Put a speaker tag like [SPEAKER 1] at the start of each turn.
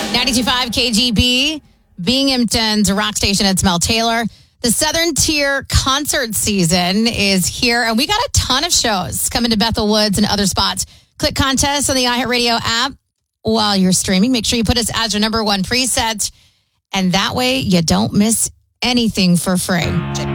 [SPEAKER 1] 92.5 KGB, Binghamton's rock station. It's Mel Taylor. The Southern Tier concert season is here, and we got a ton of shows coming to Bethel Woods and other spots. Click contest on the iHeartRadio app while you're streaming. Make sure you put us as your number one preset, and that way you don't miss anything for free. Check